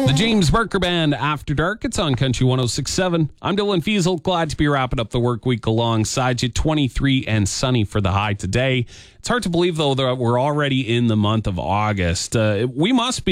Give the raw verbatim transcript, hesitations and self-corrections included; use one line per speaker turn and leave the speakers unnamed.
The James Barker Band, After Dark. It's on Country one oh six point seven. I'm Dylan Fiesel. Glad to be wrapping up the work week alongside you. twenty-three and sunny for the high today. It's hard to believe, though, that we're already in the month of August. Uh, we must be